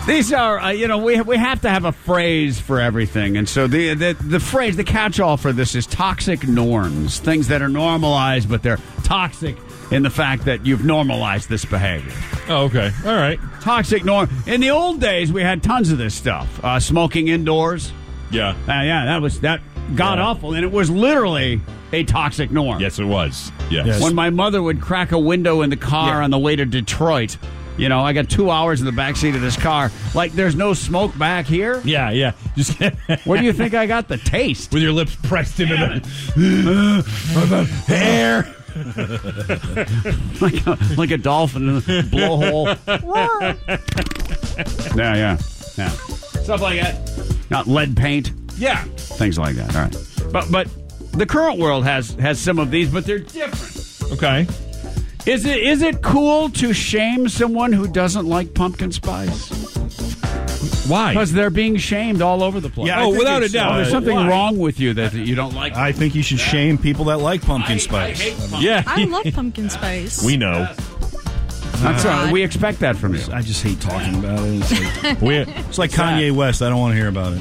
These are, we have to have a phrase for everything. And so the phrase, the catch-all for this is toxic norms. Things that are normalized, but they're toxic in the fact that you've normalized this behavior. Oh, okay. All right. Toxic norm. In the old days, we had tons of this stuff. Smoking indoors. Yeah. That got awful. And it was literally a toxic norm. Yes, it was. Yes. When my mother would crack a window in the car on the way to Detroit. I got 2 hours in the backseat of this car. Like, there's no smoke back here? Yeah. Just Where do you think I got the taste? with your lips pressed into the hair. like a dolphin in a blowhole. Yeah. Stuff like that. Not lead paint. Yeah. Things like that. All right. But the current world has some of these, but they're different. Okay. Is it cool to shame someone who doesn't like pumpkin spice? Why? Because they're being shamed all over the place. Yeah, without a doubt. There's something Why? wrong with you that you don't like. I think you should shame people that like pumpkin I spice. hate pumpkin. Yeah. I love pumpkin spice. We know. That's we expect that from you. I just hate talking about it. It's like Sad. Kanye West. I don't want to hear about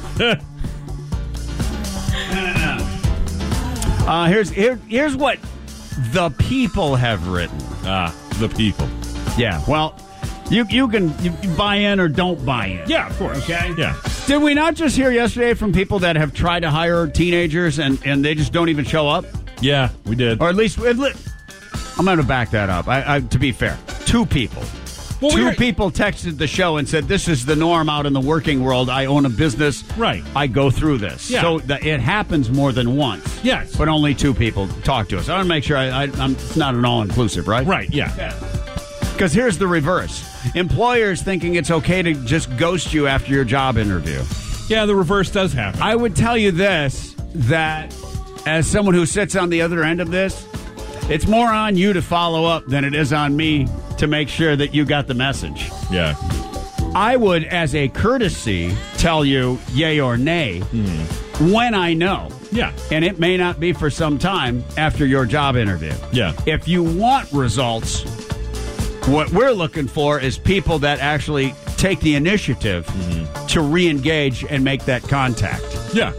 it. Here's what the people have written. The people. Yeah. Well, you can buy in or don't buy in. Yeah, of course. Okay. Yeah. Did we not just hear yesterday from people that have tried to hire teenagers and they just don't even show up? Yeah, we did. Or at least I'm going to back that up. To be fair, two people. Two people texted the show and said, this is the norm out in the working world. I own a business. Right. I go through this. Yeah. So it happens more than once. Yes. But only two people talk to us. I want to make sure it's not an all-inclusive, right? Right, yeah. Because here's the reverse. Employers thinking it's okay to just ghost you after your job interview. Yeah, the reverse does happen. I would tell you this, that as someone who sits on the other end of this, it's more on you to follow up than it is on me to make sure that you got the message. Yeah. I would, as a courtesy, tell you yay or nay when I know. Yeah. And it may not be for some time after your job interview. Yeah. If you want results, what we're looking for is people that actually take the initiative to re-engage and make that contact. Yeah.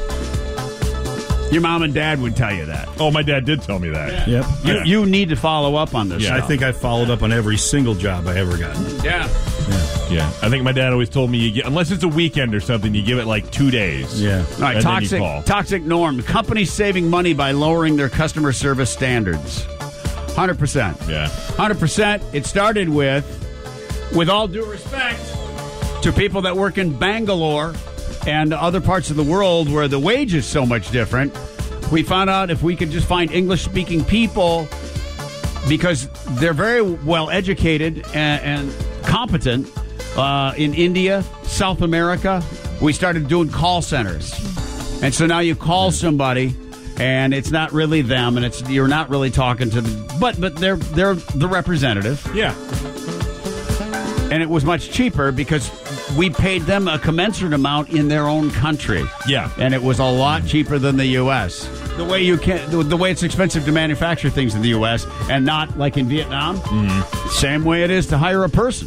Your mom and dad would tell you that. Oh, my dad did tell me that. Yep. You need to follow up on this Yeah. I stuff. think I followed up on every single job I ever got. Yeah. Yeah. I think my dad always told me, unless it's a weekend or something, you give it like 2 days. Yeah. All right, And then you call. toxic norm. Companies saving money by lowering their customer service standards. 100%. Yeah. 100%. It started with all due respect to people that work in Bangalore and other parts of the world where the wage is so much different, we found out if we could just find English-speaking people, because they're very well educated and competent in India, South America, we started doing call centers. And so now you call somebody, and it's not really them, and you're not really talking to them, but they're the representative. Yeah. And it was much cheaper because we paid them a commensurate amount in their own country. Yeah. And it was a lot cheaper than the U.S. The way it's expensive to manufacture things in the U.S. and not like in Vietnam, same way it is to hire a person.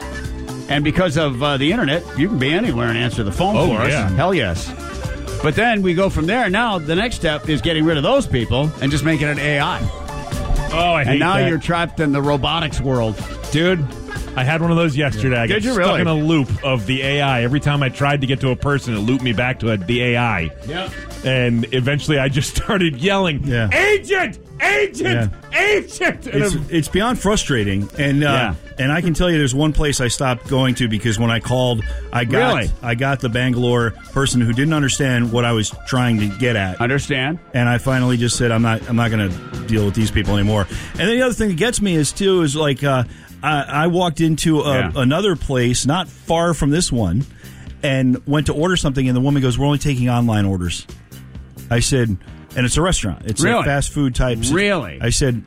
And because of the internet, you can be anywhere and answer the phone for yeah. us. Hell yes. But then we go from there. Now the next step is getting rid of those people and just making it AI. Oh, I hate And now that. you're trapped in the robotics world. Dude, I had one of those yesterday. I got Did you stuck really? in a loop of the AI. Every time I tried to get to a person, it looped me back to the AI. Yep. And eventually I just started yelling, Yeah. Agent! Agent! Yeah. Agent! And It's beyond frustrating, and I can tell you, there's one place I stopped going to because when I called, I got the Bangalore person who didn't understand what I was trying to get at. Understand? And I finally just said, I'm not going to deal with these people anymore. And then the other thing that gets me is like I walked into another place not far from this one and went to order something, and the woman goes, "We're only taking online orders." I said, and it's a restaurant. It's Really? a fast food type. Really? I said,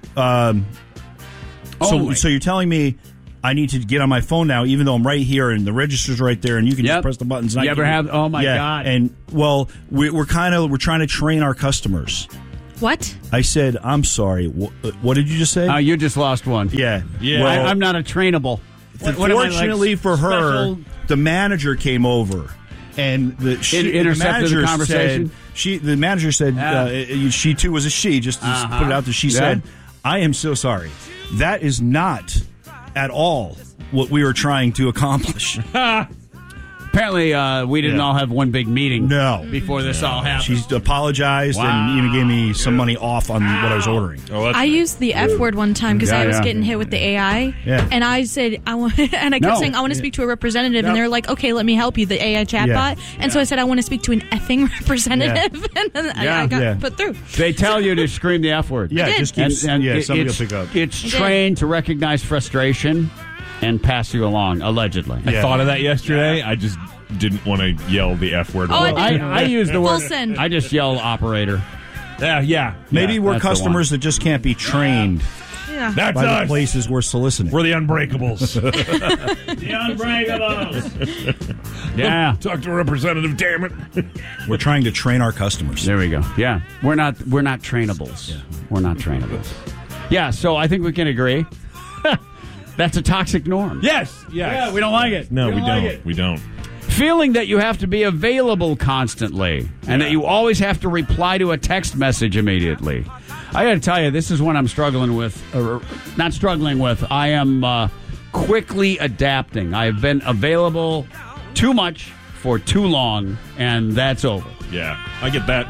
so you're telling me I need to get on my phone now, even though I'm right here and the register's right there, and you can just press the buttons. And You ever have? Oh my God! And well, we're trying to train our customers. What? I said, I'm sorry. What did you just say? You just lost one. Yeah. Yeah. Well, I'm not a trainable. What am I, like, fortunately for her, special- the manager came over. And intercepted the conversation? The manager said she too was a she. Just to put it out there, she said, "I am so sorry. That is not at all what we were trying to accomplish." Apparently, we didn't all have one big meeting. No. Before this all happened. She's apologized and even gave me some money off on what I was ordering. Oh, that's I used the F word one time because I was Yeah. getting hit with the AI, Yeah. and I said I want, and I kept No. saying I want to speak to a representative, and they're like, "Okay, let me help you." The AI chatbot, Yeah. and so I said I want to speak to an effing representative, and then I got put through. They tell you to scream the F word. Yeah, did. just keep. Somebody will pick up. It's did. trained to recognize frustration and pass you along, allegedly. I thought of that yesterday. I just didn't want to yell the F word. Oh, I did. I use the word. Full send. I just yell operator. Yeah. Maybe we're that's the customers that just can't be trained Yeah. That's by the us. places we're soliciting. We're the Unbreakables. The Unbreakables. Yeah. Talk to a representative, damn it. We're trying to train our customers. There we go. Yeah. We're not trainables. Yeah. We're not trainables. Yeah, so I think we can agree. That's a toxic norm. Yes. Yeah, we don't like it. No, we don't like don't. it. We don't. Feeling that you have to be available constantly and that you always have to reply to a text message immediately. I got to tell you, this is one I'm struggling with. Not struggling with. I am quickly adapting. I've been available too much for too long, and that's over. Yeah, I get that.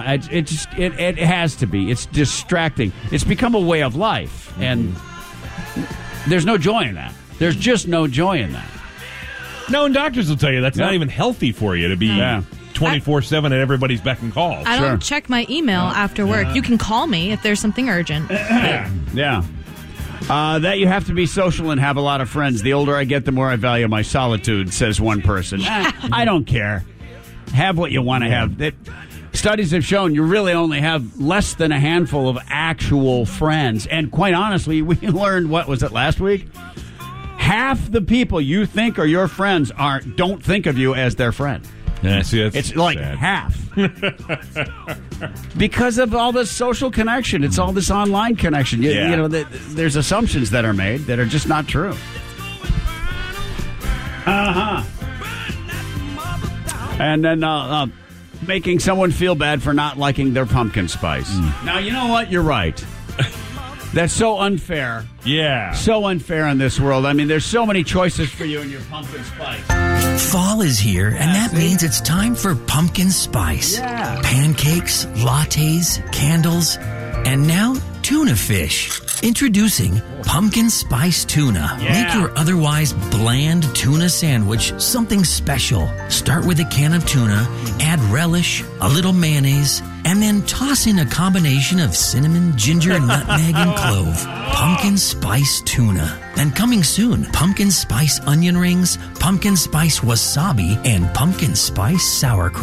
It has to be. It's distracting. It's become a way of life, and there's no joy in that. There's just no joy in that. No, and doctors will tell you that's not even healthy for you to be 24/7 at everybody's beck and call. I don't check my email after work. You can call me if there's something urgent. Yeah. That you have to be social and have a lot of friends. The older I get, the more I value my solitude, says one person. I don't care. Have what you want to have. Studies have shown you really only have less than a handful of actual friends. And quite honestly, we learned, what was it, last week? Half the people you think are your friends don't think of you as their friend. Yeah, see, It's like sad. half. Because of all this social connection. It's all this online connection. You know, there's assumptions that are made that are just not true. And then making someone feel bad for not liking their pumpkin spice. Now, you know what? You're right. That's so unfair. Yeah. So unfair in this world. I mean, there's so many choices for you in your pumpkin spice. Fall is here, and that means it's time for pumpkin spice. Yeah. Pancakes, lattes, candles, and now tuna fish. Introducing Pumpkin Spice Tuna. Yeah. Make your otherwise bland tuna sandwich something special. Start with a can of tuna, add relish, a little mayonnaise, and then toss in a combination of cinnamon, ginger, nutmeg, and clove. Pumpkin Spice Tuna. And coming soon, Pumpkin Spice Onion Rings, Pumpkin Spice Wasabi, and Pumpkin Spice Sauerkraut.